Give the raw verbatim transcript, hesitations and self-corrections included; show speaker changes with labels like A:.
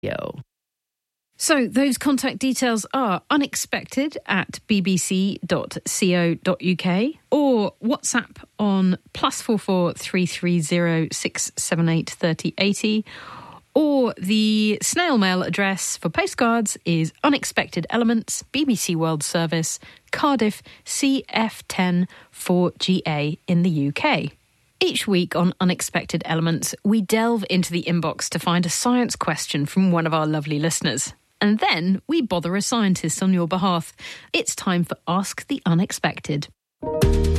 A: So those contact details are unexpected at bbc dot co dot uk or WhatsApp on plus four four three three zero six seven eight thirty eighty, or the snail mail address for postcards is Unexpected Elements, B B C World Service, Cardiff C F ten four G A in the U K. Each week on Unexpected Elements, we delve into the inbox to find a science question from one of our lovely listeners. And then we bother a scientist on your behalf. It's time for Ask the Unexpected.